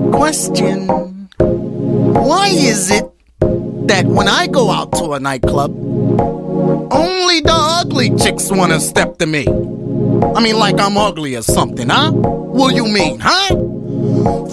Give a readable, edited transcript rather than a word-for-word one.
Question. Why is it that when I go out to a nightclub, only the ugly chicks want to step to me? I mean, like I'm ugly or something, huh? What you mean, huh?